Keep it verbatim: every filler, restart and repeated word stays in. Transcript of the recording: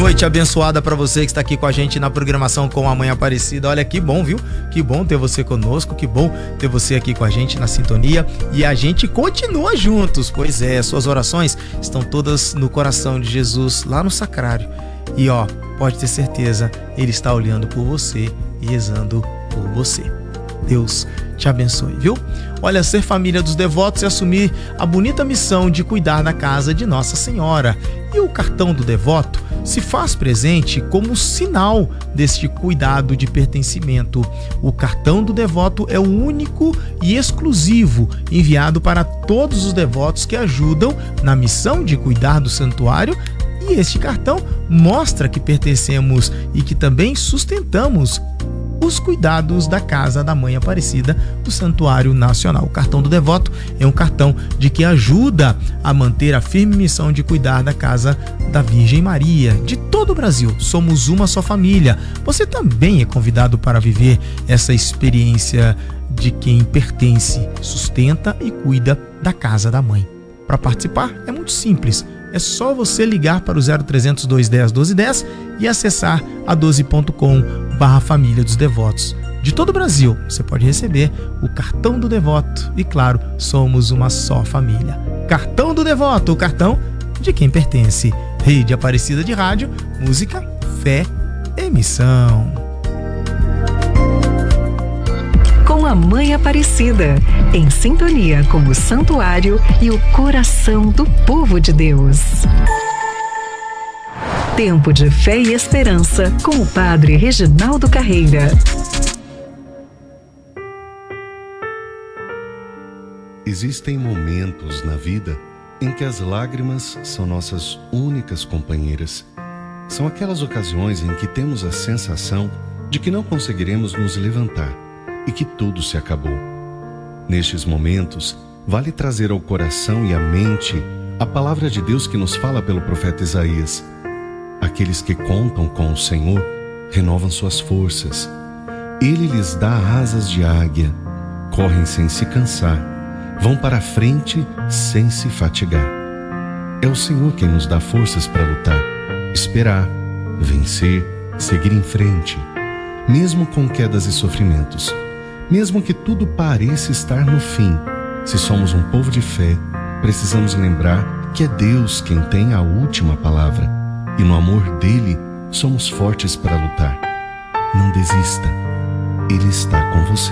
noite abençoada para você que está aqui com a gente na programação com a Mãe Aparecida. Olha que bom, viu? Que bom ter você conosco, que bom ter você aqui com a gente na sintonia e a gente continua juntos. Pois é, suas orações estão todas no coração de Jesus lá no sacrário. E ó, pode ter certeza, Ele está olhando por você e rezando por você. Deus te abençoe, viu? Olha, ser família dos devotos é assumir a bonita missão de cuidar da casa de Nossa Senhora. E o cartão do devoto se faz presente como sinal deste cuidado de pertencimento. O cartão do devoto é o único e exclusivo enviado para todos os devotos que ajudam na missão de cuidar do santuário. E este cartão mostra que pertencemos e que também sustentamos os cuidados da Casa da Mãe Aparecida do Santuário Nacional. O cartão do devoto é um cartão de que ajuda a manter a firme missão de cuidar da Casa da Virgem Maria, de todo o Brasil. Somos uma só família. Você também é convidado para viver essa experiência de quem pertence, sustenta e cuida da Casa da Mãe. Para participar é muito simples. É só você ligar para o zero trezentos, duzentos e dez, doze dez e acessar a doze ponto com barra família dos devotos. De todo o Brasil, você pode receber o cartão do devoto e, claro, somos uma só família. Cartão do devoto, o cartão de quem pertence. Rede Aparecida de Rádio, música, fé e missão. Com a Mãe Aparecida, em sintonia com o santuário e o coração do povo de Deus. Tempo de fé e esperança com o Padre Reginaldo Carreira. Existem momentos na vida em que as lágrimas são nossas únicas companheiras. São aquelas ocasiões em que temos a sensação de que não conseguiremos nos levantar e que tudo se acabou. Nestes momentos, vale trazer ao coração e à mente a palavra de Deus que nos fala pelo profeta Isaías. Aqueles que contam com o Senhor renovam suas forças. Ele lhes dá asas de águia, correm sem se cansar, vão para a frente sem se fatigar. É o Senhor quem nos dá forças para lutar, esperar, vencer, seguir em frente, mesmo com quedas e sofrimentos. Mesmo que tudo pareça estar no fim, se somos um povo de fé, precisamos lembrar que é Deus quem tem a última palavra e no amor dele somos fortes para lutar. Não desista, Ele está com você.